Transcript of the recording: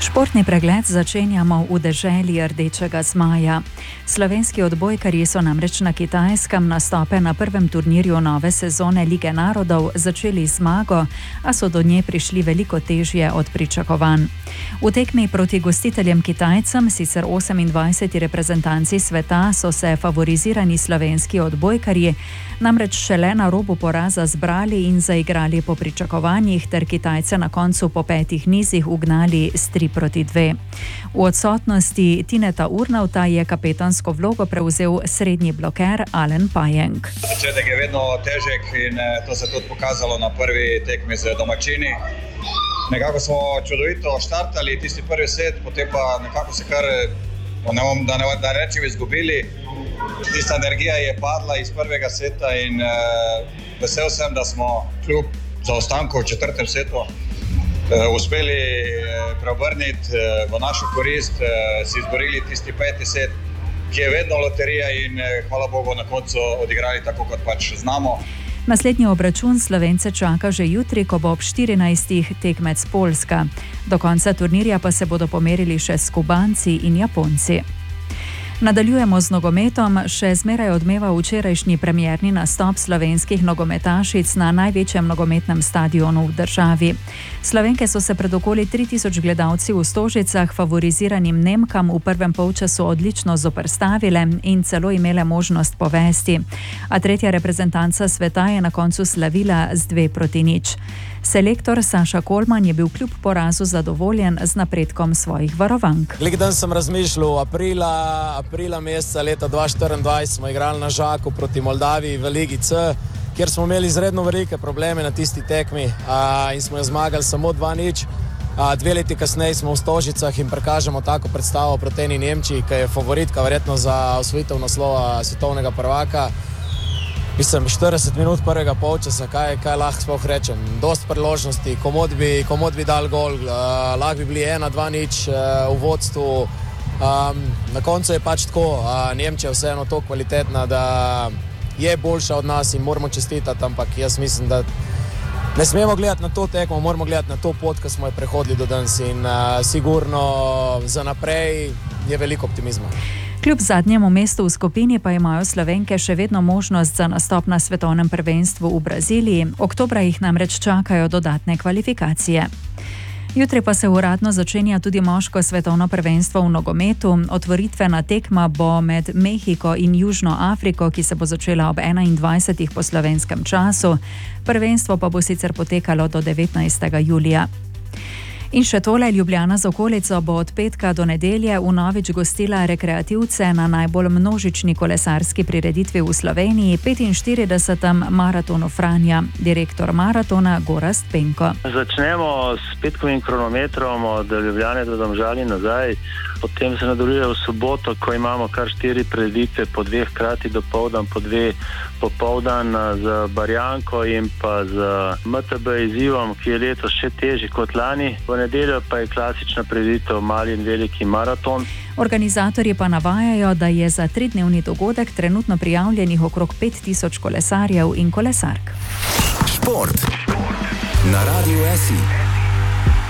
Športni pregled začenjamo v deželi Rdečega zmaja. Slovenski odbojkarji so namreč na Kitajskem nastope na prvem turnirju nove sezone Lige narodov začeli zmago, a so do nje prišli veliko težje od pričakovanj. V tekmi proti gostiteljem Kitajcem, sicer 28 reprezentanci sveta, so se favorizirani slovenski odbojkarji namreč šele na robu poraza zbrali in zaigrali po pričakovanjih ter Kitajce na koncu po 5 nizih ugnali s 3-2. V odsotnosti Tineta Urnauta je kapetansko vlogo prevzel srednji bloker Alen Pajenk. Začetek je vedno težek in to se tudi pokazalo na prvi tekmi z domačini. Nekako smo čudovito štartali tisti prvi set, potem pa nekako se kar, da rečem, izgubili. Tista energija je padla iz prvega seta in vesel sem, da smo kljub zaostanku v četrtem setu uspeli preobrniti v našo korist, si izborili tisti 5. set, ki je vedno loterija in hvala Bogu na koncu odigrali tako, kot pač znamo. Naslednji obračun Slovence čaka že jutri, ko bo ob 14. tekmec Poljska. Do konca turnirja pa se bodo pomerili še s Kubanci in Japonci. Nadaljujemo z nogometom. Še zmeraj odmeva včerajšnji premierni nastop slovenskih nogometašic na največjem nogometnem stadionu v državi. Slovenke so se pred okoli 3000 gledalci v Stožicah favoriziranim Nemkam v prvem polčasu odlično zoperstavile in celo imele možnost povesti. A tretja reprezentanca sveta je na koncu slavila z 2-0. Selektor Saša Kolman je bil kljub porazu zadovoljen z napredkom svojih varovank. Dan sem razmišljal, aprila meseca leta 2024 smo igrali na Žaku proti Moldaviji v Ligi C, kjer smo imeli izredno velike probleme na tisti tekmi in smo jo zmagali samo 2-0. 2 leti kasneje smo v Stožicah in prikažemo tako predstavo proti eni Nemčiji, ki je favoritka verjetno za osvojitev naslova svetovnega prvaka. Mislim, 40 minut prvega polčasa, kaj lahko sploh rečem. Dost priložnosti, komod bi dal gol, lahko bi bili 1-2-0 v vodstvu. Na koncu je pač tako, Nemčija vseeno to kvalitetna, da je boljša od nas in moramo čestitati, ampak jaz mislim, da ne smemo gledati na to tekmo, moramo gledati na to pot, ki smo jo prehodili do danes in sigurno za naprej je veliko optimizma. Kljub zadnjemu mestu v skupini pa imajo Slovenke še vedno možnost za nastop na svetovnem prvenstvu v Braziliji. Oktobra jih namreč čakajo dodatne kvalifikacije. Jutri pa se uradno začenja tudi moško svetovno prvenstvo v nogometu. Otvoritvena tekma bo med Mehiko in Južno Afriko, ki se bo začela ob 21. po slovenskem času. Prvenstvo pa bo sicer potekalo do 19. julija. In še tole, Ljubljana z okolico bo od petka do nedelje vnovič gostila rekreativce na najbolj množični kolesarski prireditvi v Sloveniji, 45. maratonu Franja. Direktor maratona Gorazd Penko. Začnemo s petkovim kronometrom od Ljubljane do Domžal in nazaj. Potem se nadaljuje v soboto, ko imamo kar 4 prireditve, po 2 hkrati dopoldan, po 2 popoldan z Barjanko in pa z MTB izzivom, ki je letos še težji kot lani. V nedeljo pa je klasična prireditev mali in veliki maraton. Organizatorji pa navajajo, da je za 3-dnevni dogodek trenutno prijavljenih okrog 5000 kolesarjev in kolesark. Šport na Radiu SI.